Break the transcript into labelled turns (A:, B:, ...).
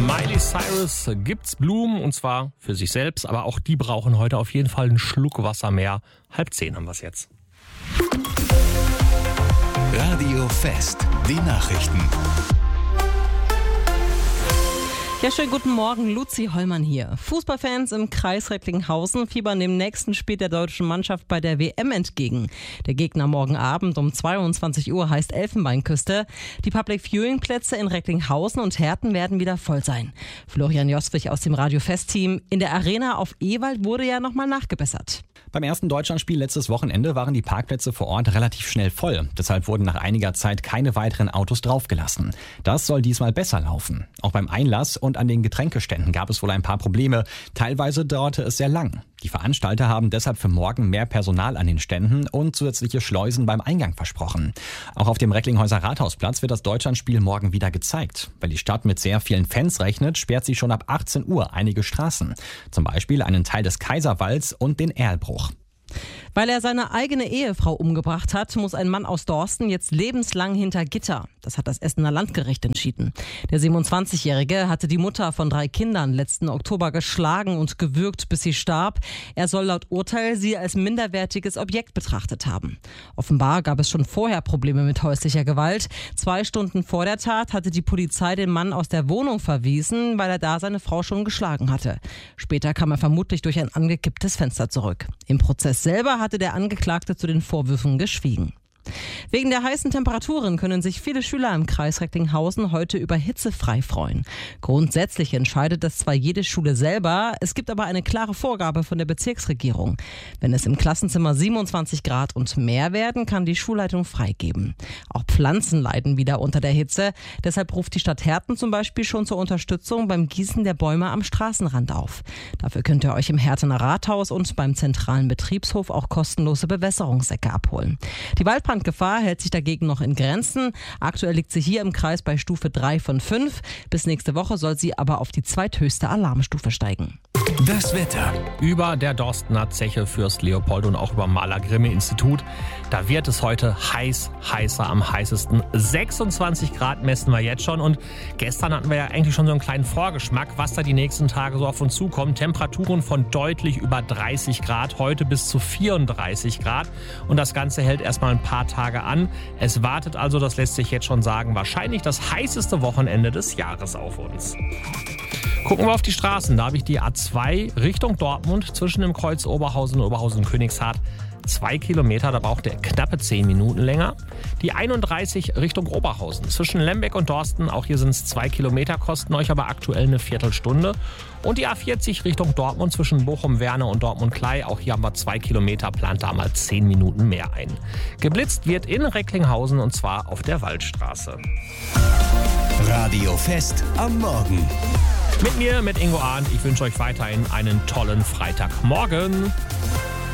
A: Miley Cyrus gibt's Blumen und zwar für sich selbst, aber auch die brauchen heute auf jeden Fall einen Schluck Wasser mehr. 9:30 haben wir es jetzt.
B: Radio Fest, die Nachrichten.
C: Ja, schönen guten Morgen, Luzi Hollmann hier. Fußballfans im Kreis Recklinghausen fiebern dem nächsten Spiel der deutschen Mannschaft bei der WM entgegen. Der Gegner morgen Abend um 22 Uhr heißt Elfenbeinküste. Die Public-Viewing-Plätze in Recklinghausen und Herten werden wieder voll sein. Florian Joswig aus dem Radio Fest-Team. In der Arena auf Ewald wurde ja nochmal nachgebessert.
D: Beim ersten Deutschlandspiel letztes Wochenende waren die Parkplätze vor Ort relativ schnell voll. Deshalb wurden nach einiger Zeit keine weiteren Autos draufgelassen. Das soll diesmal besser laufen. Auch beim Einlass und an den Getränkeständen gab es wohl ein paar Probleme. Teilweise dauerte es sehr lang. Die Veranstalter haben deshalb für morgen mehr Personal an den Ständen und zusätzliche Schleusen beim Eingang versprochen. Auch auf dem Recklinghäuser Rathausplatz wird das Deutschlandspiel morgen wieder gezeigt. Weil die Stadt mit sehr vielen Fans rechnet, sperrt sie schon ab 18 Uhr einige Straßen. Zum Beispiel einen Teil des Kaiserwalds und den Erlbruch.
C: Weil er seine eigene Ehefrau umgebracht hat, muss ein Mann aus Dorsten jetzt lebenslang hinter Gitter. Das hat das Essener Landgericht entschieden. Der 27-Jährige hatte die Mutter von 3 Kindern letzten Oktober geschlagen und gewürgt, bis sie starb. Er soll laut Urteil sie als minderwertiges Objekt betrachtet haben. Offenbar gab es schon vorher Probleme mit häuslicher Gewalt. 2 Stunden vor der Tat hatte die Polizei den Mann aus der Wohnung verwiesen, weil er da seine Frau schon geschlagen hatte. Später kam er vermutlich durch ein angekipptes Fenster zurück. Im Prozess selber hatte der Angeklagte zu den Vorwürfen geschwiegen. Wegen der heißen Temperaturen können sich viele Schüler im Kreis Recklinghausen heute über hitzefrei freuen. Grundsätzlich entscheidet das zwar jede Schule selber, es gibt aber eine klare Vorgabe von der Bezirksregierung. Wenn es im Klassenzimmer 27 Grad und mehr werden, kann die Schulleitung freigeben. Auch Pflanzen leiden wieder unter der Hitze. Deshalb ruft die Stadt Herten zum Beispiel schon zur Unterstützung beim Gießen der Bäume am Straßenrand auf. Dafür könnt ihr euch im Hertener Rathaus und beim zentralen Betriebshof auch kostenlose Bewässerungssäcke abholen. Die Waldbrandgefahr hält sich dagegen noch in Grenzen. Aktuell liegt sie hier im Kreis bei Stufe 3 von 5. Bis nächste Woche soll sie aber auf die zweithöchste Alarmstufe steigen.
B: Das Wetter.
A: Über der Dorstener Zeche Fürst Leopold und auch über Maler-Grimme-Institut. Da wird es heute heißer am heißesten. 26 Grad messen wir jetzt schon und gestern hatten wir ja eigentlich schon so einen kleinen Vorgeschmack, was da die nächsten Tage so auf uns zukommt. Temperaturen von deutlich über 30 Grad, heute bis zu 34 Grad und das Ganze hält erstmal ein paar Tage an. Es wartet also, das lässt sich jetzt schon sagen, wahrscheinlich das heißeste Wochenende des Jahres auf uns. Gucken wir auf die Straßen. Da habe ich die A2 Richtung Dortmund zwischen dem Kreuz Oberhausen und Oberhausen-Königshardt. 2 Kilometer, da braucht er knappe 10 Minuten länger. Die 31 Richtung Oberhausen zwischen Lembeck und Dorsten, auch hier sind es 2 Kilometer, kosten euch aber aktuell eine Viertelstunde. Und die A40 Richtung Dortmund zwischen Bochum-Werne und Dortmund-Klei, auch hier haben wir 2 Kilometer, plant da mal 10 Minuten mehr ein. Geblitzt wird in Recklinghausen und zwar auf der Waldstraße.
B: Radio Fest am Morgen.
A: Mit mir, mit Ingo Arndt. Ich wünsche euch weiterhin einen tollen Freitagmorgen.